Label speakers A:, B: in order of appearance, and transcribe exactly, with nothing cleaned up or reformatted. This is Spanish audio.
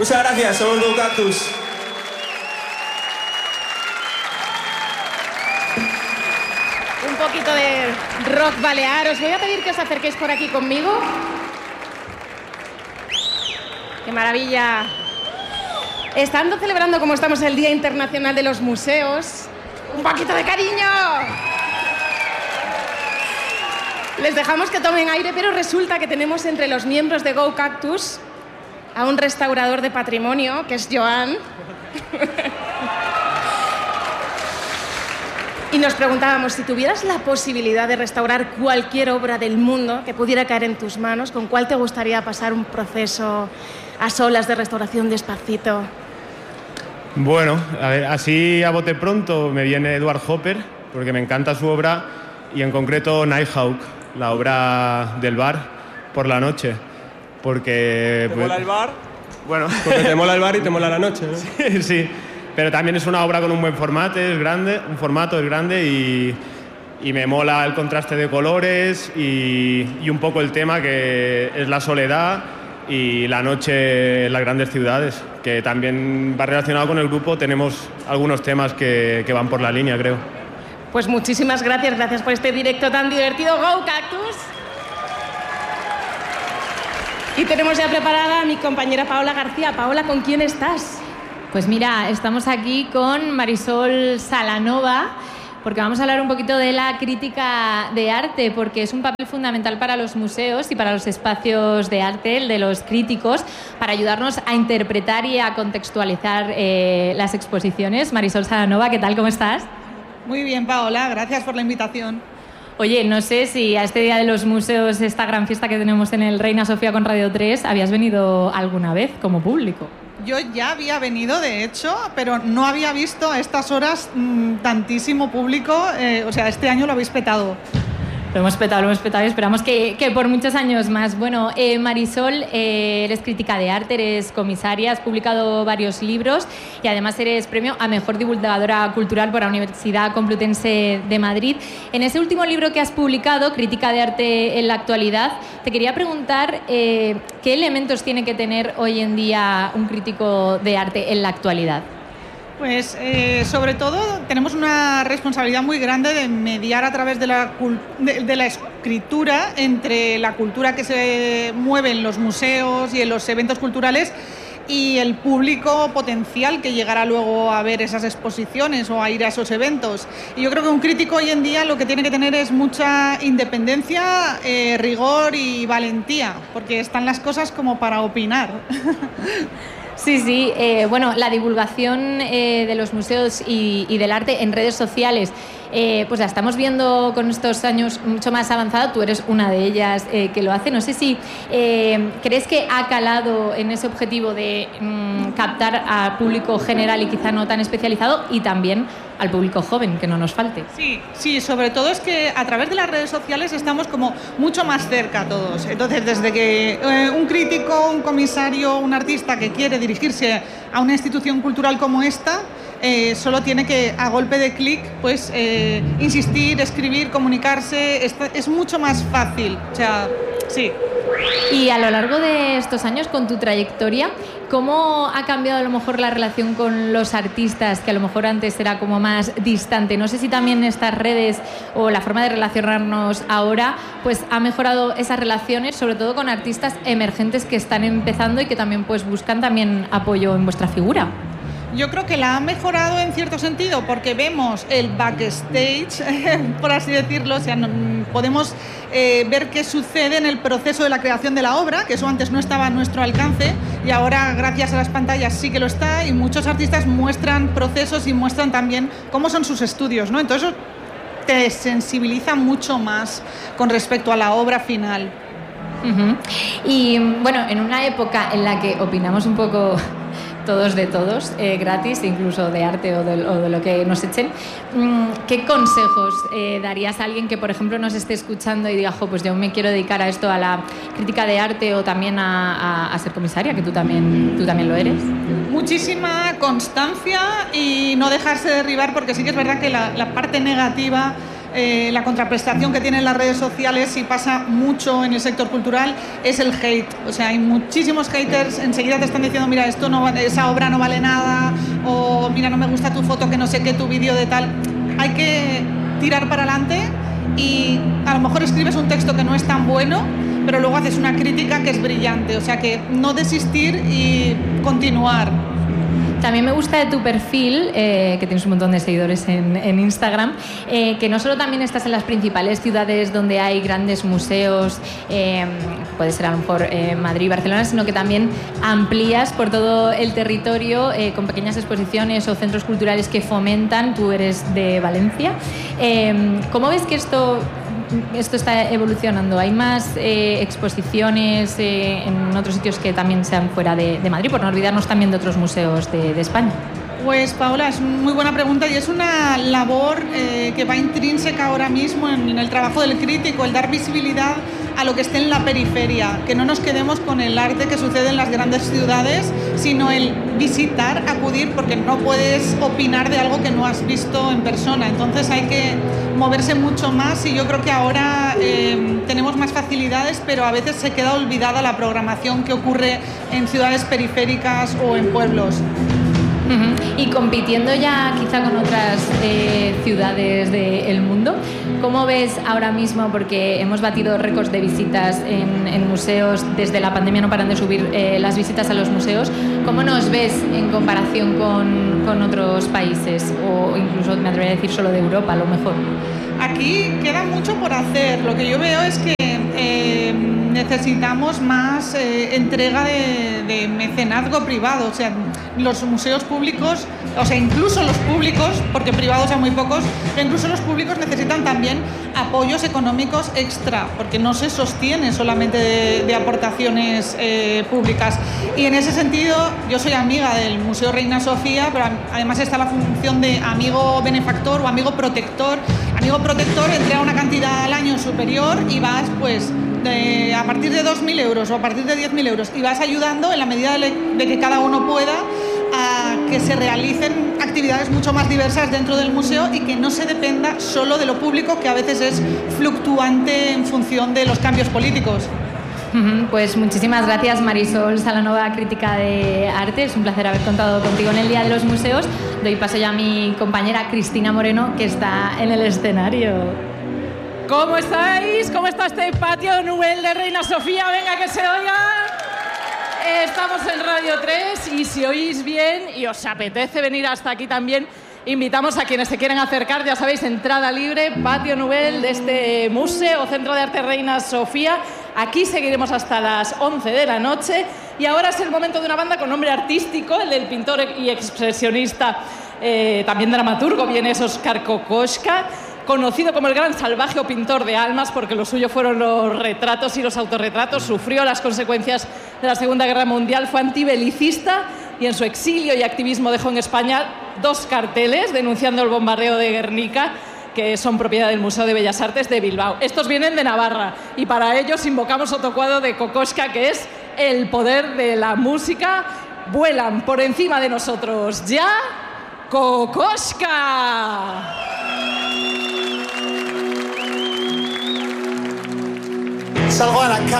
A: Muchas gracias, somos Go Cactus.
B: Un poquito de rock balear. Os voy a pedir que os acerquéis por aquí conmigo. ¡Qué maravilla! Estando celebrando como estamos el Día Internacional de los Museos, ¡un poquito de cariño! Les dejamos que tomen aire, pero resulta que tenemos entre los miembros de Go Cactus a un restaurador de patrimonio, que es Joan. Y nos preguntábamos, si tuvieras la posibilidad de restaurar cualquier obra del mundo que pudiera caer en tus manos, ¿con cuál te gustaría pasar un proceso a solas de restauración despacito?
C: Bueno, a ver, así a bote pronto me viene Edward Hopper, porque me encanta su obra, y en concreto Nighthawk, la obra del bar por la noche. Porque...
A: ¿Te
C: pues,
A: mola el bar?
C: Bueno,
A: porque te mola el bar y te mola la noche, ¿no?
C: Sí, sí. Pero también es una obra con un buen formato, es grande, un formato es grande y, y me mola el contraste de colores y, y un poco el tema que es la soledad y la noche en las grandes ciudades, que también va relacionado con el grupo. Tenemos algunos temas que, que van por la línea, creo.
B: Pues muchísimas gracias, gracias por este directo tan divertido. Go Cactus. Y tenemos ya preparada a mi compañera Paola García. Paola, ¿con quién estás?
D: Pues mira, estamos aquí con Marisol Salanova, porque vamos a hablar un poquito de la crítica de arte, porque es un papel fundamental para los museos y para los espacios de arte, el de los críticos, para ayudarnos a interpretar y a contextualizar eh, las exposiciones. Marisol Salanova, ¿qué tal? ¿Cómo estás?
E: Muy bien, Paola, gracias por la invitación.
D: Oye, no sé si a este Día de los Museos, esta gran fiesta que tenemos en el Reina Sofía con Radio tres, habías venido alguna vez como público.
E: Yo ya había venido, de hecho, pero no había visto a estas horas mmm, tantísimo público. Eh, o sea, este año lo habéis petado.
D: Lo hemos petado, lo hemos petado y esperamos que, que por muchos años más. Bueno, eh, Marisol, eh, eres crítica de arte, eres comisaria, has publicado varios libros y además eres premio a Mejor Divulgadora Cultural por la Universidad Complutense de Madrid. En ese último libro que has publicado, Crítica de Arte en la Actualidad, te quería preguntar eh, ¿qué elementos tiene que tener hoy en día un crítico de arte en la actualidad?
E: Pues eh, sobre todo tenemos una responsabilidad muy grande de mediar a través de la, de, de la escritura entre la cultura que se mueve en los museos y en los eventos culturales y el público potencial que llegará luego a ver esas exposiciones o a ir a esos eventos. Y yo creo que un crítico hoy en día lo que tiene que tener es mucha independencia, eh, rigor y valentía, porque están las cosas como para opinar.
D: Sí, sí. Eh, bueno, la divulgación eh, de los museos y, y del arte en redes sociales, eh, pues la estamos viendo con estos años mucho más avanzada. Tú eres una de ellas eh, que lo hace. No sé si eh, crees que ha calado en ese objetivo de mmm, captar al público general y quizá no tan especializado, y también al público joven, que no nos falte.
E: Sí, sí, sobre todo es que a través de las redes sociales estamos como mucho más cerca todos. Entonces, desde que eh, un crítico, un comisario, un artista que quiere dirigirse a una institución cultural como esta, eh, solo tiene que, a golpe de clic, pues eh, insistir, escribir, comunicarse. Es, es mucho más fácil. O sea, sí.
D: Y a lo largo de estos años, con tu trayectoria, ¿cómo ha cambiado a lo mejor la relación con los artistas, que a lo mejor antes era como más distante? No sé si también estas redes o la forma de relacionarnos ahora pues ha mejorado esas relaciones, sobre todo con artistas emergentes que están empezando y que también pues buscan también apoyo en vuestra figura.
E: Yo creo que la ha mejorado en cierto sentido porque vemos el backstage, por así decirlo, o sea, no, podemos eh, ver qué sucede en el proceso de la creación de la obra, que eso antes no estaba a nuestro alcance y ahora gracias a las pantallas sí que lo está, y muchos artistas muestran procesos y muestran también cómo son sus estudios, ¿no? Entonces eso te sensibiliza mucho más con respecto a la obra final.
D: Uh-huh. Y bueno, en una época en la que opinamos un poco todos de todos, eh, gratis, incluso de arte o de, o de lo que nos echen, ¿qué consejos eh, darías a alguien que, por ejemplo, nos esté escuchando y diga, jo, pues yo me quiero dedicar a esto, a la crítica de arte o también a, a, a ser comisaria, que tú también, tú también lo eres?
E: Muchísima constancia y no dejarse derribar, porque sí que es verdad que la, la parte negativa eh, la contraprestación que tienen las redes sociales, y pasa mucho en el sector cultural, es el hate. O sea, hay muchísimos haters, enseguida te están diciendo, mira, esto no, esa obra no vale nada, o mira, no me gusta tu foto, que no sé qué, tu vídeo de tal. Hay que tirar para adelante, y a lo mejor escribes un texto que no es tan bueno, pero luego haces una crítica que es brillante. O sea, que no desistir y continuar.
D: También me gusta de tu perfil, eh, que tienes un montón de seguidores en, en Instagram, eh, que no solo también estás en las principales ciudades donde hay grandes museos, eh, puede ser a lo mejor eh, Madrid, Barcelona, sino que también amplías por todo el territorio eh, con pequeñas exposiciones o centros culturales que fomentan. Tú eres de Valencia. Eh, ¿Cómo ves que esto... esto está evolucionando? ¿Hay más eh, exposiciones eh, en otros sitios que también sean fuera de, de Madrid, por no olvidarnos también de otros museos de, de España?
E: Pues, Paola, es muy buena pregunta, y es una labor eh, que va intrínseca ahora mismo en, en el trabajo del crítico, el dar visibilidad a lo que esté en la periferia, que no nos quedemos con el arte que sucede en las grandes ciudades, sino el visitar, acudir, porque no puedes opinar de algo que no has visto en persona. Entonces hay que moverse mucho más, y yo creo que ahora eh, tenemos más facilidades, pero a veces se queda olvidada la programación que ocurre en ciudades periféricas o en pueblos.
D: Uh-huh. Y compitiendo ya quizá con otras eh, ciudades del mundo, ¿cómo ves ahora mismo? Porque hemos batido récords de visitas en, en museos, desde la pandemia no paran de subir eh, las visitas a los museos. ¿Cómo nos ves en comparación con, con otros países, o incluso me atrevería a decir solo de Europa a lo mejor?
E: Aquí queda mucho por hacer. Lo que yo veo es que eh, necesitamos más eh, entrega de, de mecenazgo privado. O sea, los museos públicos, o sea, incluso los públicos, porque privados hay muy pocos, incluso los públicos necesitan también apoyos económicos extra, porque no se sostiene solamente de, de aportaciones eh, públicas. Y en ese sentido, yo soy amiga del Museo Reina Sofía, pero además está la función de amigo benefactor o amigo protector. Amigo protector entrega una cantidad al año superior, y vas, pues, de, a partir de dos mil euros o a partir de diez mil euros, y vas ayudando en la medida de, de que cada uno pueda a que se realicen actividades mucho más diversas dentro del museo, y que no se dependa solo de lo público, que a veces es fluctuante en función de los cambios políticos.
D: Pues muchísimas gracias, Marisol Salanova, crítica de arte. Es un placer haber contado contigo en el Día de los Museos. Doy paso ya a mi compañera Cristina Moreno, que está en el escenario.
F: ¿Cómo estáis? ¿Cómo está este patio Nubel de Reina Sofía? Venga, que se oiga. Estamos en Radio tres, y si oís bien y os apetece venir hasta aquí también, invitamos a quienes se quieran acercar. Ya sabéis, entrada libre, patio Nubel de este Museo Centro de Arte Reina Sofía. Aquí seguiremos hasta las once de la noche, y ahora es el momento de una banda con nombre artístico, el del pintor y expresionista, eh, también dramaturgo, bien es Óscar Kokoschka, conocido como el gran salvaje o pintor de almas, porque lo suyo fueron los retratos y los autorretratos. Sufrió las consecuencias de la Segunda Guerra Mundial, fue antibelicista, y en su exilio y activismo dejó en España dos carteles denunciando el bombardeo de Guernica, que son propiedad del Museo de Bellas Artes de Bilbao. Estos vienen de Navarra, y para ellos invocamos otro cuadro de Kokoschka, que es el poder de la música. Vuelan por encima de nosotros ya, Kokoschka.
G: Salgo a la calle.